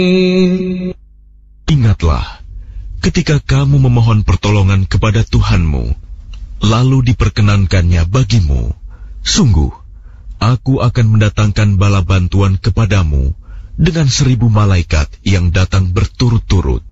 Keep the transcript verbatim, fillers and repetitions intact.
Ingatlah, ketika kamu memohon pertolongan kepada Tuhanmu, lalu diperkenankannya bagimu, sungguh, aku akan mendatangkan bala bantuan kepadamu dengan seribu malaikat yang datang berturut-turut.